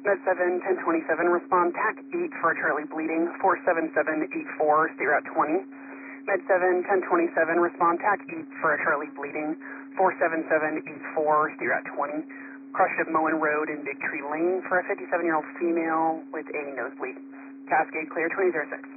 Med 7, 1027, respond TAC 8 for a Charlie bleeding, 47784, state route 20. Med 7, 1027, respond TAC 8 for a Charlie bleeding, 47784, state route 20. Crushed at Moen Road in Big Tree Lane for a 57-year-old female with a nosebleed. Cascade clear 2006.